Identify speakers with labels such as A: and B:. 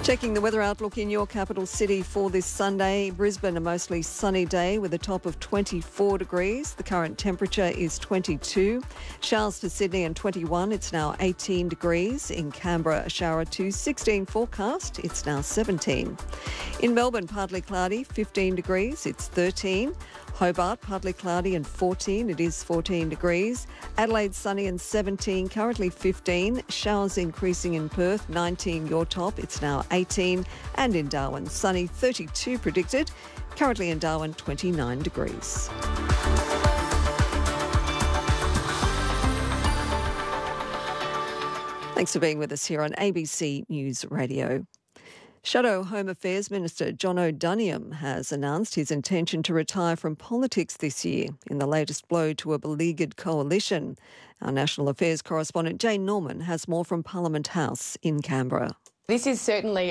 A: Checking the weather outlook in your capital city for this Sunday. Brisbane, a mostly sunny day with a top of 24 degrees. The current temperature is 22. Showers for Sydney and 21. It's now 18 degrees. In Canberra, a shower to 16 forecast. It's now 17. In Melbourne, partly cloudy, 15 degrees. It's 13. Hobart, partly cloudy and 14. It is 14 degrees. Adelaide, sunny and 17. Currently 15. Showers increasing in Perth, 19 your top. It's now 18. And in Darwin, sunny, 32 predicted. Currently in Darwin, 29 degrees. Thanks for being with us here on ABC News Radio. Shadow Home Affairs Minister John O'Doniam has announced his intention to retire from politics this year in the latest blow to a beleaguered coalition. Our National Affairs correspondent Jane Norman has more from Parliament House in Canberra.
B: This is certainly